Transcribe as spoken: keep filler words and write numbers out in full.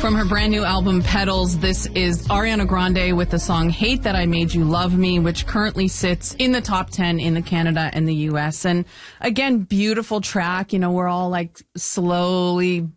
From her brand new album, Petals, this is Ariana Grande with the song Hate That I Made You Love Me, which currently sits in the top ten in the Canada and the U S. And again, beautiful track. You know, we're all like slowly